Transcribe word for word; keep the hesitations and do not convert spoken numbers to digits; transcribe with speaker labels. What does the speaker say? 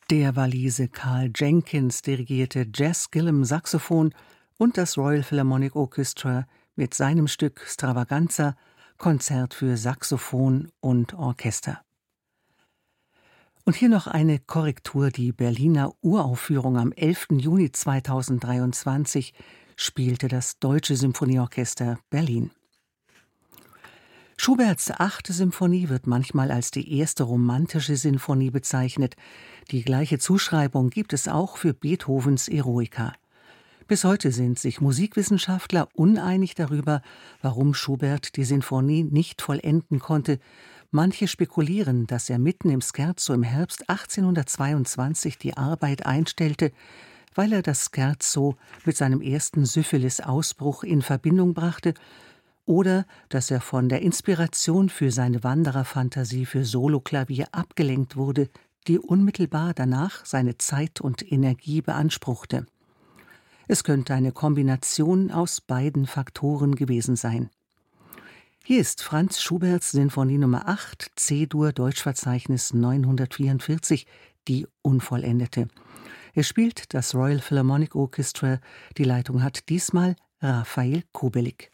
Speaker 1: Der Walise Carl Jenkins dirigierte Jazz Gillum Saxophon und das Royal Philharmonic Orchestra mit seinem Stück Stravaganza, Konzert für Saxophon und Orchester. Und hier noch eine Korrektur: Die Berliner Uraufführung am elften Juni zweitausenddreiundzwanzig spielte das Deutsche Symphonieorchester Berlin. Schuberts achte Symphonie wird manchmal als die erste romantische Sinfonie bezeichnet. Die gleiche Zuschreibung gibt es auch für Beethovens Eroica. Bis heute sind sich Musikwissenschaftler uneinig darüber, warum Schubert die Sinfonie nicht vollenden konnte. Manche spekulieren, dass er mitten im Scherzo im Herbst achtzehnhundertzweiundzwanzig die Arbeit einstellte, weil er das Scherzo mit seinem ersten Syphilis-Ausbruch in Verbindung brachte, oder dass er von der Inspiration für seine Wandererfantasie für Soloklavier abgelenkt wurde, die unmittelbar danach seine Zeit und Energie beanspruchte. Es könnte eine Kombination aus beiden Faktoren gewesen sein. Hier ist Franz Schuberts Sinfonie Nummer acht, C-Dur, Deutschverzeichnis neunhundertvierundvierzig, die unvollendete. Er spielt das Royal Philharmonic Orchestra, die Leitung hat diesmal Raphael Kubelik.